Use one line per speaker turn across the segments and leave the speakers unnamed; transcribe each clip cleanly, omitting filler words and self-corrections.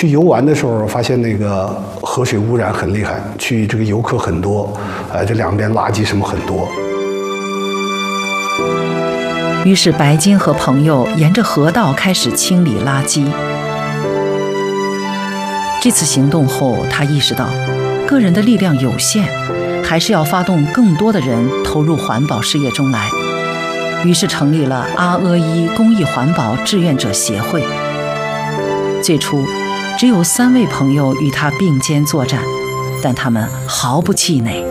去游玩的时候，发现那个河水污染很厉害，去这个游客很多，这两边垃圾什么很多。
于是白金和朋友沿着河道开始清理垃圾。这次行动后，他意识到个人的力量有限，还是要发动更多的人投入环保事业中来。于是成立了阿阿伊公益环保志愿者协会。最初只有3位朋友与他并肩作战，但他们毫不气馁。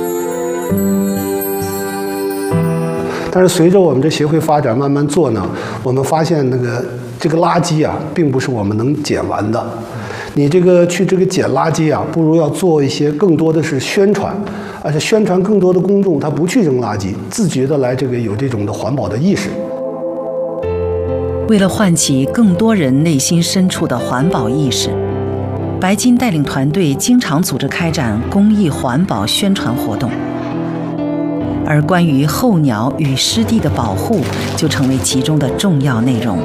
但是随着我们这协会发展，慢慢做呢，我们发现这个垃圾啊，并不是我们能捡完的。你去捡垃圾啊，不如要做一些更多的是宣传，而且宣传更多的公众他不去扔垃圾，自觉的来有这种的环保的意识。
为了唤起更多人内心深处的环保意识，白金带领团队经常组织开展公益环保宣传活动，而关于候鸟与湿地的保护就成为其中的重要内容。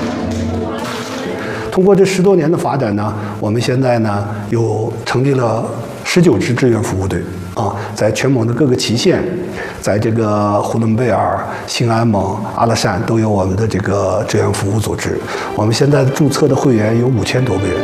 通过这10多年的发展呢，我们现在呢又成立了19支志愿服务队啊，在全蒙的各个旗县，在这个呼伦贝尔、兴安盟、阿拉善都有我们的这个志愿服务组织。我们现在注册的会员有5000多个人。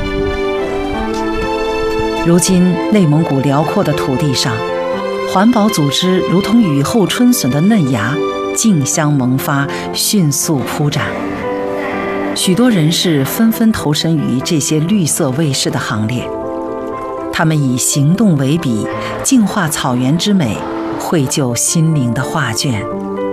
如今，内蒙古辽阔的土地上，环保组织如同雨后春笋的嫩芽，竞相萌发，迅速铺展。许多人士纷纷投身于这些绿色卫士的行列，他们以行动为笔，净化草原之美，绘就心灵的画卷。